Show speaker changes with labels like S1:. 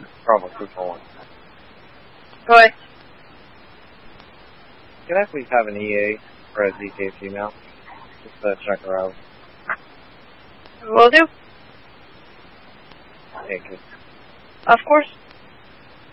S1: Bravo 241.
S2: Go ahead.
S1: Can I please have an EA for a ZK female? Just to check her out.
S2: Will do.
S1: Thank you.
S2: Of course.